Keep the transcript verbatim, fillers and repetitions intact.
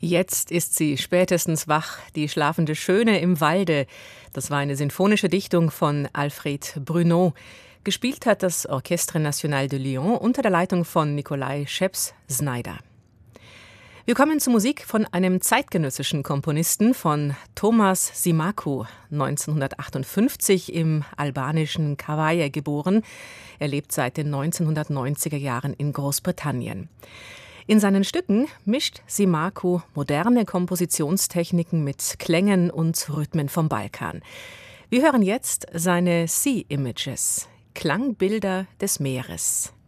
Jetzt ist sie spätestens wach, die schlafende Schöne im Walde. Das war eine sinfonische Dichtung von Alfred Bruneau. Gespielt hat das Orchestre National de Lyon unter der Leitung von Nikolai Scheps-Znaider. Wir kommen zur Musik von einem zeitgenössischen Komponisten, von Thomas Zimacu, neunzehnhundertachtundfünfzig im albanischen Kavaje geboren. Er lebt seit den neunzehnhundertneunziger Jahren in Großbritannien. In seinen Stücken mischt Zimacu moderne Kompositionstechniken mit Klängen und Rhythmen vom Balkan. Wir hören jetzt seine Sea Images, Klangbilder des Meeres.